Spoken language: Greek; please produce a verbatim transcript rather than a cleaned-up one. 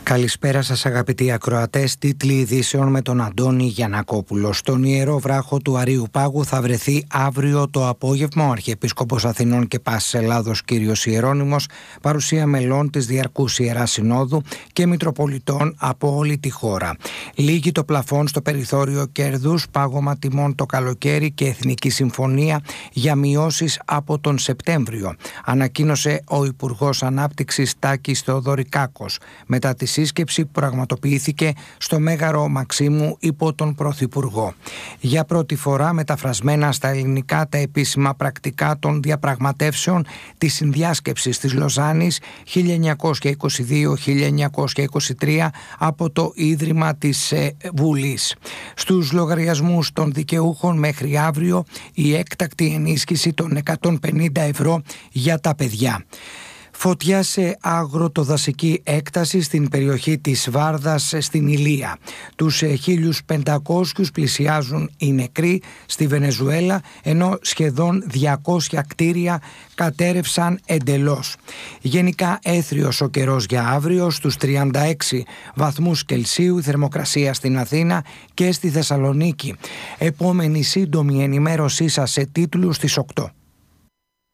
Καλησπέρα σας αγαπητοί ακροατές, τίτλοι ειδήσεων με τον Αντώνη Γιαννακόπουλο. Στον Ιερό Βράχο του Αρείου Πάγου θα βρεθεί αύριο το απόγευμα ο Αρχιεπίσκοπος Αθηνών και Πάσης Ελλάδος κύριος Ιερώνυμος, παρουσία μελών της Διαρκούς Ιεράς Συνόδου και Μητροπολιτών από όλη τη χώρα. Λύγει το πλαφόν στο περιθώριο κέρδους, πάγωμα τιμών το καλοκαίρι και εθνική συμφωνία για μειώσεις από τον Σεπτέμβριο, ανακοίνωσε ο Υπουργός Ανάπτυξης Τάκης Θεοδωρικάκος μετά τη σύσκεψη που πραγματοποιήθηκε στο Μέγαρο Μαξίμου υπό τον Πρωθυπουργό. Για πρώτη φορά μεταφρασμένα στα ελληνικά τα επίσημα πρακτικά των διαπραγματεύσεων της συνδιάσκεψης της Λοζάνης χίλια εννιακόσια είκοσι δύο με χίλια εννιακόσια είκοσι τρία από το Ίδρυμα της ε, Βουλής. Στους λογαριασμούς των δικαιούχων μέχρι αύριο η έκτακτη ενίσχυση των εκατόν πενήντα ευρώ για τα παιδιά. Φωτιά σε αγροτοδασική έκταση στην περιοχή της Βάρδας στην Ηλία. Τους χίλιους πεντακόσιους πλησιάζουν οι νεκροί στη Βενεζουέλα, ενώ σχεδόν διακόσια κτίρια κατέρευσαν εντελώς. Γενικά έθριος ο καιρός για αύριο, στους τριάντα έξι βαθμούς Κελσίου η θερμοκρασία στην Αθήνα και στη Θεσσαλονίκη. Επόμενη σύντομη ενημέρωσή σας σε τίτλους στις οκτώ.